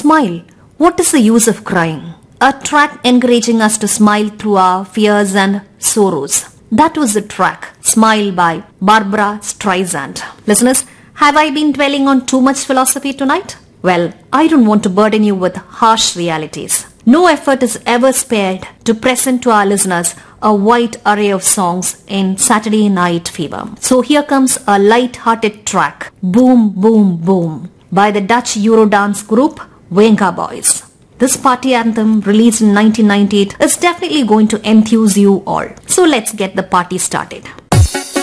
smile. What is the use of crying? A track encouraging us to smile through our fears and sorrows. That was the track, Smile by Barbra Streisand. Listeners, have I been dwelling on too much philosophy tonight? Well, I don't want to burden you with harsh realities. No effort is ever spared to present to our listeners a wide array of songs in Saturday Night Fever. So here comes a light-hearted track, Boom Boom Boom, by the Dutch Eurodance group Venga Boys. This party anthem, released in 1998, is definitely going to enthuse you all. So let's get the party started.